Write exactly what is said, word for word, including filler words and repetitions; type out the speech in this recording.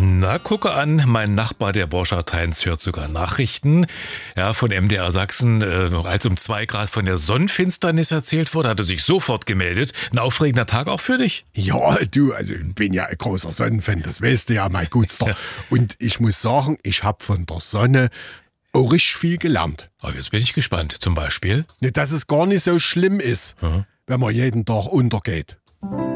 Na, gucke an, mein Nachbar, der Borchardt Heinz, hört sogar Nachrichten. Ja, von M D R Sachsen, äh, als um zwei Grad von der Sonnenfinsternis erzählt wurde, hat er sich sofort gemeldet. Ein aufregender Tag auch für dich? Ja, du, also ich bin ja ein großer Sonnenfan, das weißt du ja, mein Gutster. Ja. Und ich muss sagen, ich habe von der Sonne auch richtig viel gelernt. Aber jetzt bin ich gespannt. Zum Beispiel? Ne, dass es gar nicht so schlimm ist, mhm. wenn man jeden Tag untergeht.